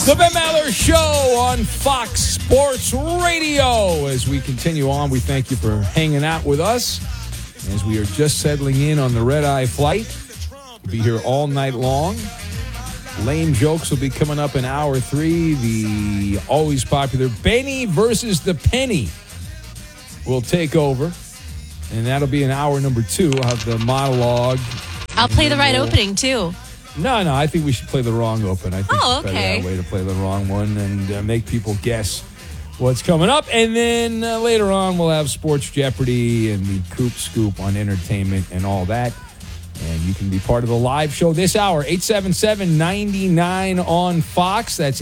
The Ben Maller Show on Fox Sports Radio. As we continue on, we thank you for hanging out with us as we are just settling in on the red-eye flight. We'll be here all night long. Lame jokes will be coming up in hour 3. The always popular Benny versus the Penny will take over. And that'll be in hour number 2. I'll have the monologue. I'll play the right opening, too. No, I think we should play the wrong open. I think okay. It's better that way to play the wrong one and make people guess what's coming up. And then later on, we'll have Sports Jeopardy and the Coop Scoop on entertainment and all that. And you can be part of the live show this hour, 877-99 on Fox. That's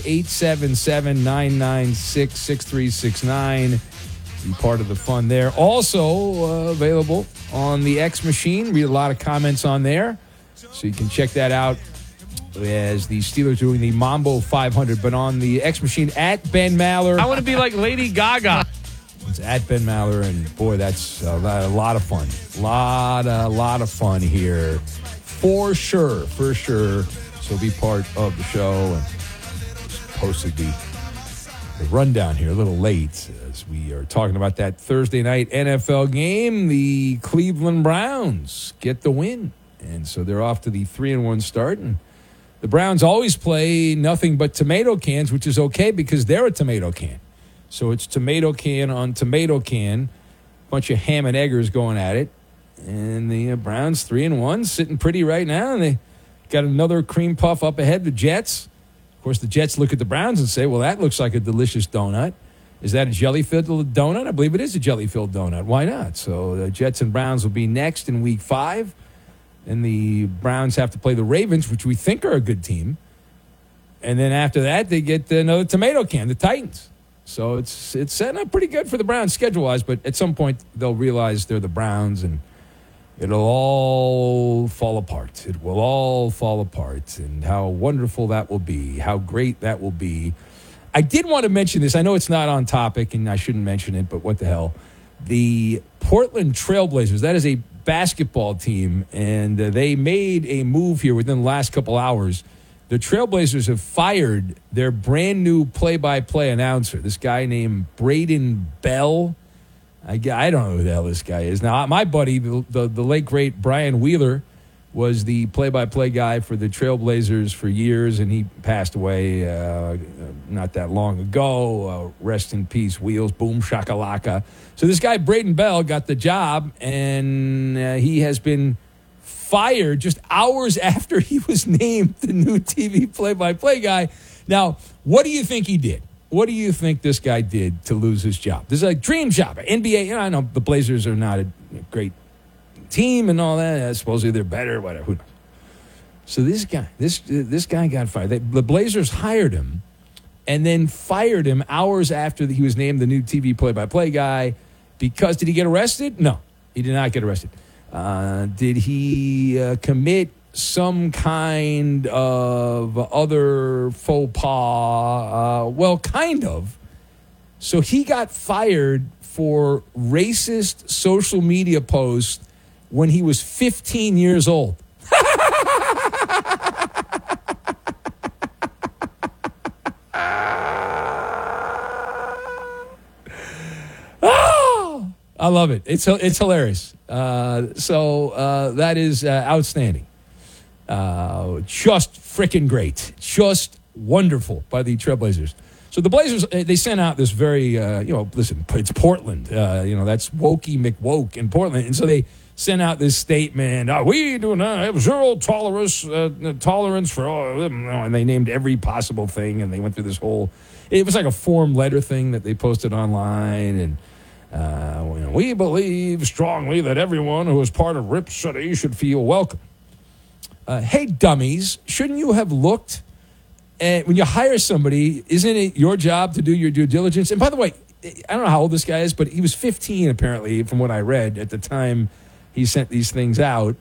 877-996-6369. Be part of the fun there. Also available on the X machine. Read a lot of comments on there. So you can check that out as the Steelers doing the Mambo 500. But on the X machine, at Ben Maller. I want to be like Lady Gaga. It's at Ben Maller, and boy, that's a lot of fun. Lot of fun here. For sure. So be part of the show. And just posted the rundown here a little late as we are talking about that Thursday night NFL game. The Cleveland Browns get the win. And so they're off to the 3-1 start. And the Browns always play nothing but tomato cans, which is okay because they're a tomato can. So it's tomato can on tomato can. Bunch of ham and eggers going at it. And the Browns 3-1, sitting pretty right now. And they got another cream puff up ahead, the Jets. Of course, the Jets look at the Browns and say, well, that looks like a delicious donut. Is that a jelly-filled donut? I believe it is a jelly-filled donut. Why not? So the Jets and Browns will be next in Week 5. And the Browns have to play the Ravens, which we think are a good team. And then after that, they get another tomato can, the Titans. So it's setting up pretty good for the Browns schedule-wise. But at some point, they'll realize they're the Browns, and it'll all fall apart. It will all fall apart. And how wonderful that will be, how great that will be. I did want to mention this. I know it's not on topic, and I shouldn't mention it, but what the hell. The Portland Trailblazers, that is a basketball team, and they made a move here within the last couple hours. The Trailblazers have fired their brand new play-by-play announcer, this guy named Braden Bell. I don't know who the hell this guy is. Now, my buddy, the late, great Brian Wheeler, was the play-by-play guy for the Trailblazers for years, and he passed away not that long ago. Rest in peace, Wheels, boom, shakalaka. So this guy, Braden Bell, got the job, and he has been fired just hours after he was named the new TV play-by-play guy. Now, what do you think he did? What do you think this guy did to lose his job? This is a dream job. NBA, I know the Blazers are not a great team and all that. Supposedly they're better, whatever. Who knows? So this guy got fired. The Blazers hired him and then fired him hours after he was named the new TV play-by-play guy because did he get arrested? No, he did not get arrested. Did he commit some kind of other faux pas? Well, kind of. So he got fired for racist social media posts when he was 15 years old. Oh, I love it. It's hilarious. So that is outstanding. Just freaking great. Just wonderful by the Trailblazers. So the Blazers, they sent out this very, listen, it's Portland. That's wokey McWoke in Portland. And so they sent out this statement, we do not have zero tolerance for all, and they named every possible thing, and they went through this whole, it was like a form letter thing that they posted online, and we believe strongly that everyone who is part of Rip City should feel welcome. Hey, dummies, shouldn't you have looked at, when you hire somebody, isn't it your job to do your due diligence? And by the way, I don't know how old this guy is, but he was 15, apparently, from what I read at the time he sent these things out.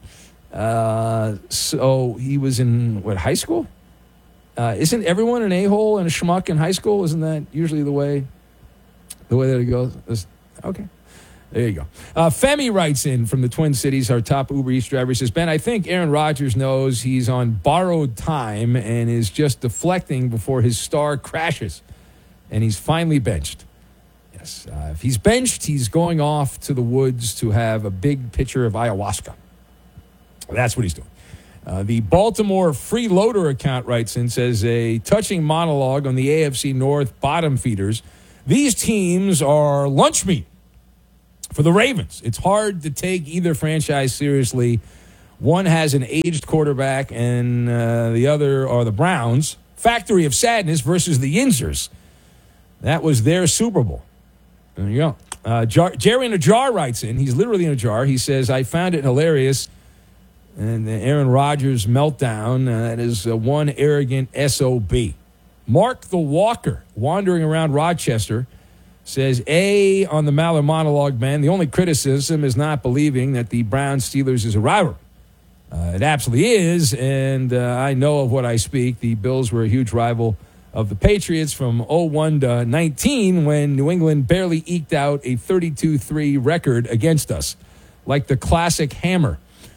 So he was in, high school? Isn't everyone an a-hole and a schmuck in high school? Isn't that usually the way that it goes? Okay. There you go. Femi writes in from the Twin Cities, our top Uber Eats driver. He says, Ben, I think Aaron Rodgers knows he's on borrowed time and is just deflecting before his star crashes. And he's finally benched. Yes. If he's benched, he's going off to the woods to have a big pitcher of ayahuasca. That's what he's doing. The Baltimore Freeloader account writes in, says, a touching monologue on the AFC North bottom feeders. These teams are lunch meat for the Ravens. It's hard to take either franchise seriously. One has an aged quarterback, and the other are the Browns. Factory of Sadness versus the Yinzers. That was their Super Bowl. There you go. Jerry in a jar writes in. He's literally in a jar. He says, I found it hilarious. And the Aaron Rodgers meltdown, that is one arrogant SOB. Mark the Walker, wandering around Rochester, says, on the Maller monologue, man, the only criticism is not believing that the Browns-Steelers is a rivalry. It absolutely is, and I know of what I speak. The Bills were a huge rival of the Patriots from 0-1 to 19 when New England barely eked out a 32-3 record against us, like the classic hammer.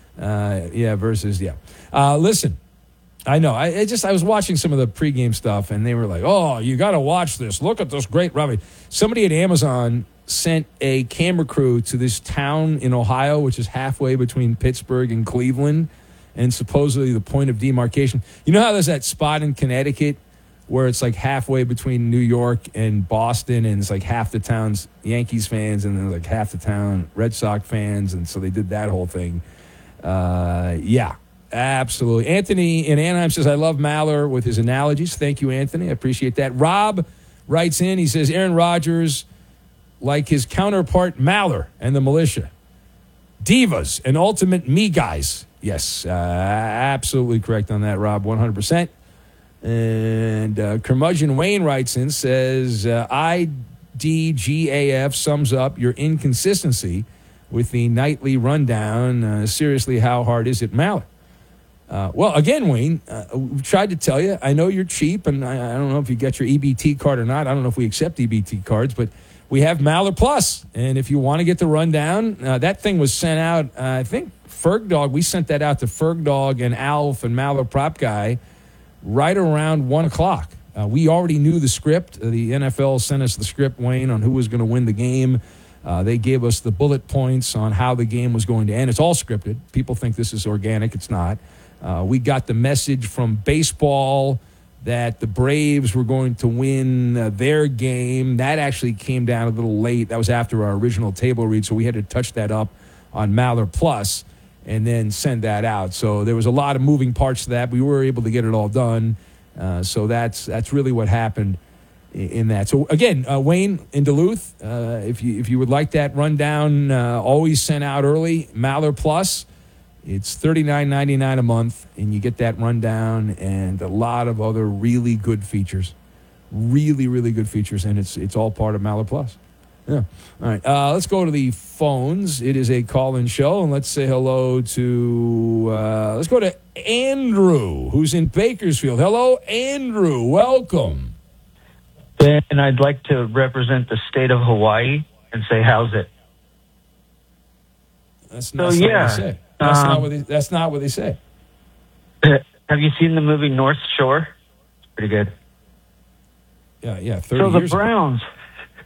Listen, I know. I was watching some of the pregame stuff, and they were like, oh, you got to watch this. Look at this great rivalry. Somebody at Amazon sent a camera crew to this town in Ohio, which is halfway between Pittsburgh and Cleveland, and supposedly the point of demarcation. You know how there's that spot in Connecticut where it's like halfway between New York and Boston, and it's like half the town's Yankees fans, and then like half the town Red Sox fans, and so they did that whole thing. Yeah, absolutely. Anthony in Anaheim says, I love Maller with his analogies. Thank you, Anthony. I appreciate that. Rob writes in. He says, Aaron Rodgers, like his counterpart Maller and the militia. Divas and ultimate me guys. Yes, absolutely correct on that, Rob, 100%. And Curmudgeon Wayne writes in, says, IDGAF sums up your inconsistency with the nightly rundown. Seriously, how hard is it, Maller? Well, again, Wayne, we tried to tell you. I know you're cheap, and I don't know if you get your EBT card or not. I don't know if we accept EBT cards, but we have Maller Plus. And if you want to get the rundown, that thing was sent out, I think, Fergdog. We sent that out to Fergdog and Alf and Maller Prop Guy right around 1 o'clock. We already knew the script. The NFL sent us the script, Wayne, on who was going to win the game. They gave us the bullet points on how the game was going to end. It's all scripted. People think this is organic. It's not. We got the message from baseball that the Braves were going to win their game. That actually came down a little late. That was after our original table read, so we had to touch that up on Maller Plus and then send that out. So there was a lot of moving parts to that. We were able to get it all done. So that's really what happened in that. So again, Wayne in Duluth, if you would like that rundown, always sent out early. Maller Plus, it's $39.99 a month, and you get that rundown and a lot of other really good features, really really good features, and it's all part of Maller Plus. Yeah. All right. Let's go to the phones. It is a call-in show, and let's say hello to. Let's go to Andrew, who's in Bakersfield. Hello, Andrew. Welcome. Ben, I'd like to represent the state of Hawaii and say, how's it? That's not what they say. That's not what they say. Have you seen the movie North Shore? It's pretty good. Yeah. 30 so the years Browns. ago.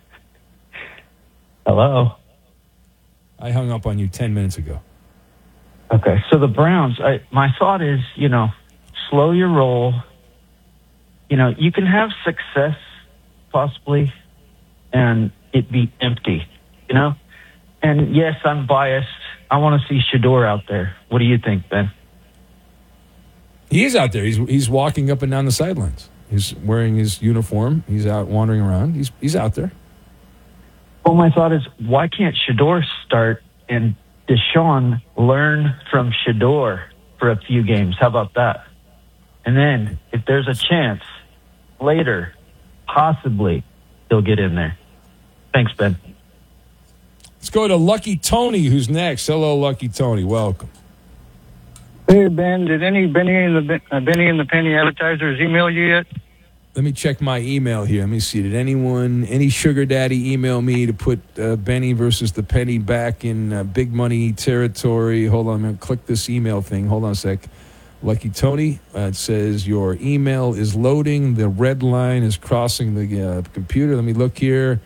Hello. I hung up on you 10 minutes ago. Okay, so the Browns. My thought is, slow your roll. You can have success possibly, and it be empty. And yes, I'm biased. I want to see Shador out there. What do you think, Ben? He is out there. He's walking up and down the sidelines. He's wearing his uniform. He's out wandering around. He's out there. Well, my thought is, why can't Shador start and Deshaun learn from Shador for a few games? How about that? And then, if there's a chance later, possibly he'll get in there. Thanks, Ben. Let's go to Lucky Tony, who's next. Hello, Lucky Tony. Welcome. Hey, Ben, did any Benny and the Penny advertisers email you yet? Let me check my email here. Let me see. Did any sugar daddy email me to put Benny versus the Penny back in big money territory? Hold on. I'm going to click this email thing. Hold on a sec. Lucky Tony, it says your email is loading. The red line is crossing the computer. Let me look here.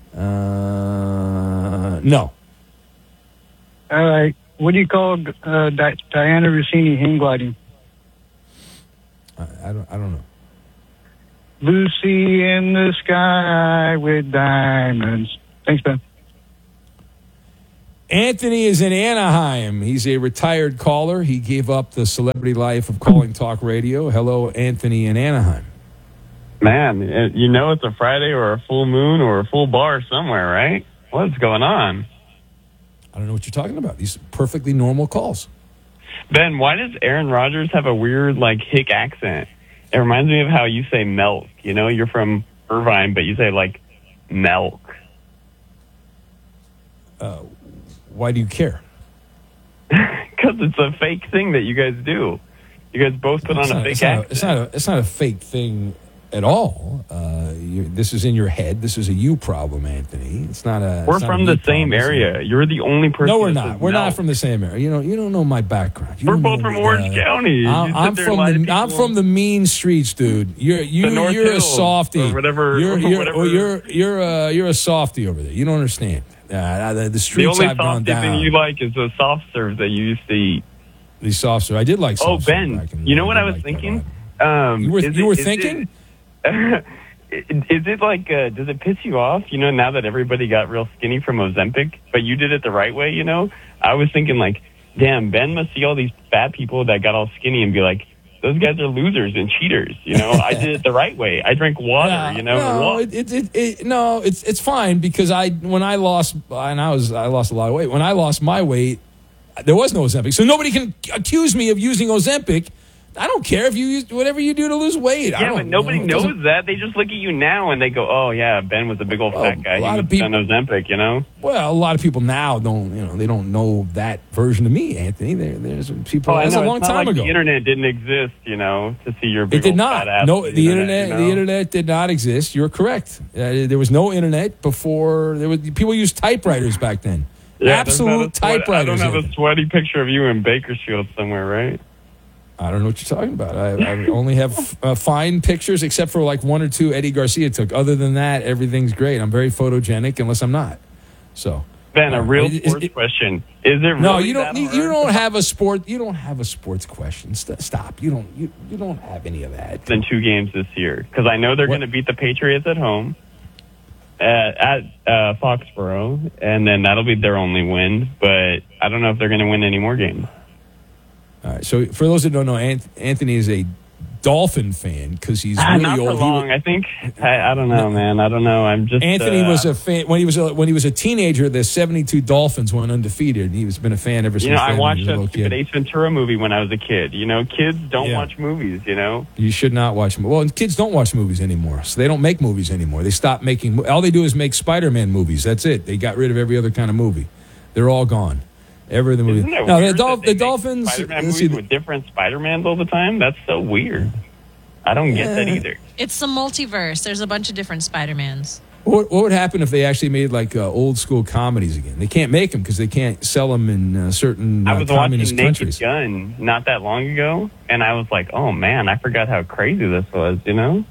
No. All right. What do you call Diana Rossini hang gliding? I don't know. Lucy in the sky with diamonds. Thanks, Ben. Anthony is in Anaheim. He's a retired caller. He gave up the celebrity life of calling talk radio. Hello, Anthony in Anaheim. Man, you know it's a Friday or a full moon or a full bar somewhere, right? What's going on? I don't know what you're talking about. These are perfectly normal calls. Ben, why does Aaron Rodgers have a weird, like, hick accent? It reminds me of how you say milk. You know, you're from Irvine, but you say, like, milk. Why do you care? Because it's a fake thing that you guys do. You guys both put on a fake accent. It's not a fake thing at all. This is in your head. This is a you problem, Anthony. It's not a. We're from the same area. You're the only person. No, we're not. We're not from the same area. You don't know my background. We're both from Orange County. I'm from the mean streets, dude. You're a softie. Or whatever. You're a softie over there. You don't understand. The streets I've gone down. The only soft thing you like is the soft serve that you used to eat. The soft serve. I did like soft serve. Oh, Ben, you know what I was thinking? You were thinking? Is it like, does it piss you off, now that everybody got real skinny from Ozempic, but you did it the right way, I was thinking, like, damn, Ben must see all these fat people that got all skinny and be like, those guys are losers and cheaters, I did it the right way. I drank water, it's fine because when I lost, and I lost a lot of weight. When I lost my weight, there was no Ozempic, so nobody can accuse me of using Ozempic. I don't care if you use whatever you do to lose weight. Yeah, but nobody knows that. They just look at you now and they go, "Oh yeah, Ben was a big old fat guy. He was on Ozempic, Well, a lot of people now don't, they don't know that version of me, Anthony. There's people. That's a long time ago. The internet didn't exist, to see your big It did old not. fat ass. No, the internet did not exist. You're correct. There was no internet before. People used typewriters back then. Yeah, absolute typewriters. I don't have a sweaty picture of you in Bakersfield somewhere, right? I don't know what you're talking about. I only have fine pictures, except for like one or two Eddie Garcia took. Other than that, everything's great. I'm very photogenic, unless I'm not. So, Ben, a real sports question: Is it really no? You don't. that hard? You don't have a sport. You don't have a sports question. Stop. You don't. You don't have any of that. Than 2 games this year, because I know they're going to beat the Patriots at home at Foxborough, and then that'll be their only win. But I don't know if they're going to win any more games. All right. So for those that don't know, Anthony is a Dolphin fan because he's really not old. For long. I think I don't know, man. I don't know. I'm just Anthony was a fan when he was a teenager. The '72 Dolphins went undefeated. He's been a fan ever since. I watched that stupid Ace Ventura movie when I was a kid. Kids don't watch movies. You should not watch. Well, kids don't watch movies anymore, so they don't make movies anymore. They stopped making. All they do is make Spider-Man movies. That's it. They got rid of every other kind of movie. They're all gone. Every other movie. No, the Dolphins. Spider-Man movies with different Spider-Mans all the time. That's so weird. I don't get that either. It's the multiverse. There's a bunch of different Spider-Mans. What would happen if they actually made like old school comedies again? They can't make them because they can't sell them in certain I was communist watching countries. Naked Gun not that long ago, and I was like, "Oh man, I forgot how crazy this was."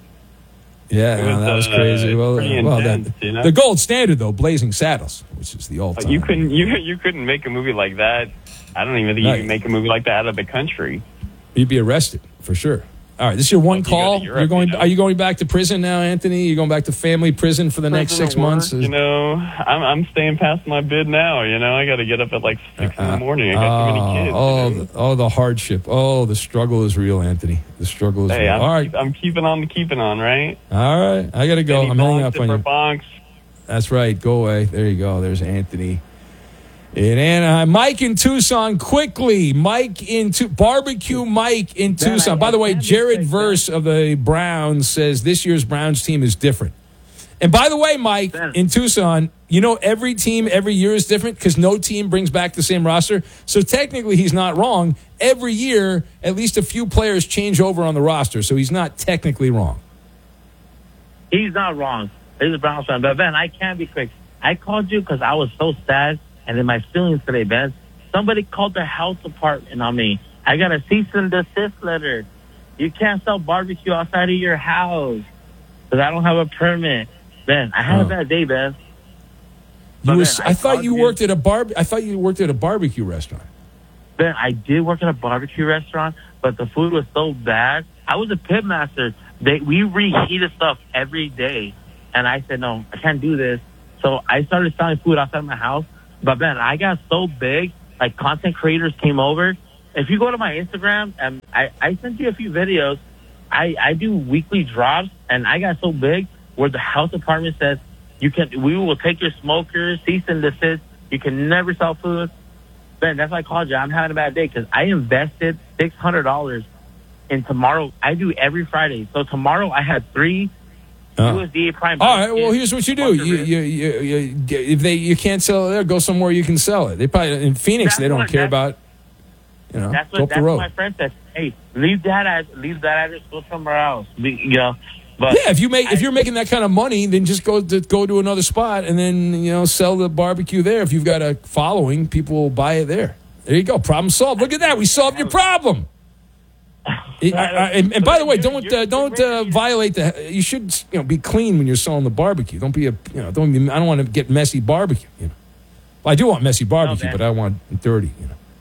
Yeah, that was crazy. Intense, the gold standard though, Blazing Saddles, which is the all-time. You couldn't make a movie like that. I don't even think you can make a movie like that out of the country. You'd be arrested for sure. All right, this is your one call. Are you going back to prison now, Anthony? You're going back to family prison for the next 6 months? I'm staying past my bid now. I got to get up at like 6 in the morning. I got too many kids. The hardship. The struggle is real, Anthony. The struggle is real. All right, I'm keeping on, right? All right, I got to go. I'm hanging up on you. Bonks. That's right. Go away. There you go. There's Anthony. In Anaheim. Mike in Tucson, quickly. Barbecue Mike in Tucson. By the way, Jared Verse of the Browns says this year's Browns team is different. And by the way, Mike, in Tucson, every team every year is different because no team brings back the same roster. So technically he's not wrong. Every year, at least a few players change over on the roster. So he's not technically wrong. he's not wrong. He's a Browns fan. But, Ben, I can't be quick. I called you because I was so sad and in my feelings today, Ben. Somebody called the health department on me. I got a cease and desist letter. You can't sell barbecue outside of your house because I don't have a permit. Ben, I had a bad day, Ben. I thought you worked at a barbecue restaurant. Ben, I did work at a barbecue restaurant, but the food was so bad. I was a pit master. We reheated stuff every day. And I said, no, I can't do this. So I started selling food outside my house. But, Ben, I got so big, like content creators came over. If you go to my Instagram, and I sent you a few videos, I do weekly drops, and I got so big where the health department says, we will take your smokers, cease and desist. You can never sell food. Ben, that's why I called you. I'm having a bad day because I invested $600 in tomorrow. I do every Friday. So tomorrow I had 3 USDA Prime. All right. Well, here's what you do. If you can't sell it there, go somewhere you can sell it. They probably in Phoenix. They don't care about. That's go up the road. What my friend said. Hey, leave that address, go somewhere else. But yeah, if you're making that kind of money, then just go to another spot and then sell the barbecue there. If you've got a following, people will buy it there. There you go. Problem solved. Look at that. We solved your problem. And by the way, don't violate the. You should be clean when you're selling the barbecue. Don't be I don't want to get messy barbecue. Well, I do want messy barbecue, but I want dirty.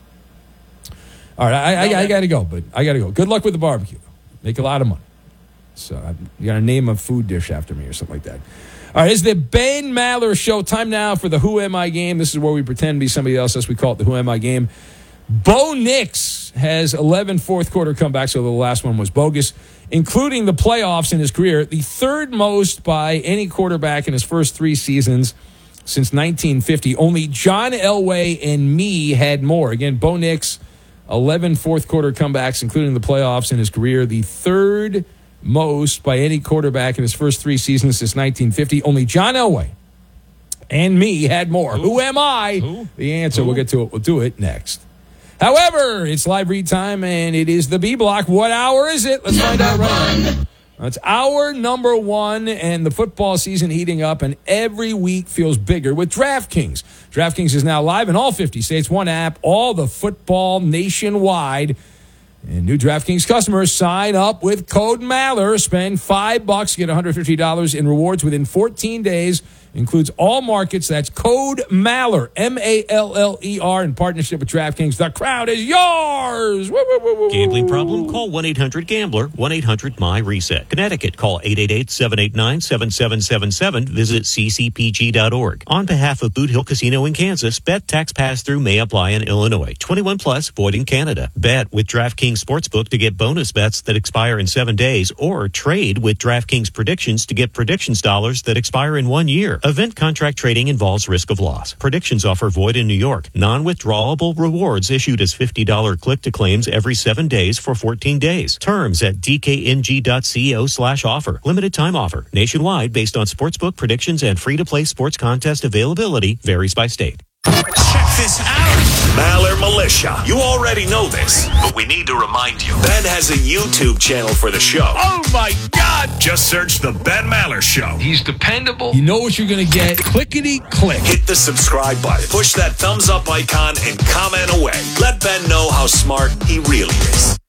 All right, I got to go, but I got to go. Good luck with the barbecue. Make a lot of money. So you got to name a food dish after me or something like that. All right, it's the Ben Maller Show. Time now for the Who Am I game. This is where we pretend to be somebody else, as we call it the Who Am I game. Bo Nix has 11 fourth-quarter comebacks, although the last one was bogus, including the playoffs in his career, the third most by any quarterback in his first 3 seasons since 1950. Only John Elway and me had more. Again, Bo Nix, 11 fourth-quarter comebacks, including the playoffs in his career, the third most by any quarterback in his first 3 seasons since 1950. Only John Elway and me had more. Who am I? Who? The answer, we'll get to it. We'll do it next. However, it's live read time, and it is the B block. What hour is it? Let's find out right now. It's hour number 1, and the football season heating up, and every week feels bigger with DraftKings. DraftKings is now live in all 50 states, one app, all the football nationwide. And new DraftKings customers sign up with code Maller. Spend $5, get $150 in rewards within 14 days. Includes all markets. That's code Maller, M-A-L-L-E-R, in partnership with DraftKings. The crowd is yours. Woo, woo, woo, woo. Gambling problem? Call 1-800-GAMBLER, 1-800-MY-RESET. Connecticut, call 888-789-7777. Visit ccpg.org. On behalf of Boot Hill Casino in Kansas, bet tax pass-through may apply in Illinois. 21 plus, void in Canada. Bet with DraftKings Sportsbook to get bonus bets that expire in 7 days, or trade with DraftKings Predictions to get predictions dollars that expire in 1 year. Event contract trading involves risk of loss. Predictions offer void in New York. Non-withdrawable rewards issued as $50 click-to-claims every 7 days for 14 days. Terms at dkng.co/offer. Limited time offer. Nationwide based on sportsbook predictions and free-to-play sports contest availability varies by state. Check this out. Maller Militia. You already know this, but we need to remind you. Ben has a YouTube channel for the show. Oh, my God. Just search The Ben Maller Show. He's dependable. You know what you're going to get. Clickety-click. Hit the subscribe button. Push that thumbs up icon and comment away. Let Ben know how smart he really is.